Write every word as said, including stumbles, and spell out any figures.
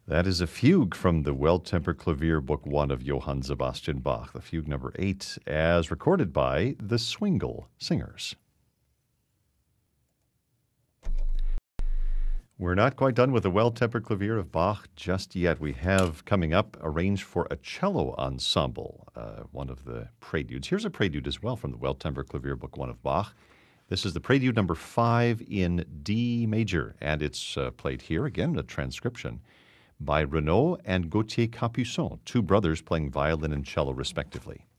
That is a fugue from the Well-Tempered Clavier, Book One of Johann Sebastian Bach, the fugue number eight, as recorded by the Swingle Singers. We're not quite done with the Well-Tempered Clavier of Bach just yet. We have coming up arranged for a cello ensemble, uh, one of the preludes. Here's a prelude as well from the Well-Tempered Clavier, Book One of Bach. This is the prelude number five in D major, and it's uh, played here, again, a transcription, by Renaud and Gauthier Capuçon, two brothers playing violin and cello respectively.